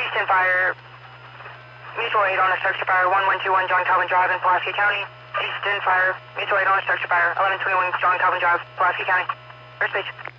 Eastern Fire, mutual aid on a structure fire, 1121 John Calvin Drive in Pulaski County. Eastern Fire, mutual aid on a structure fire, 1121 John Calvin Drive, Pulaski County. First page.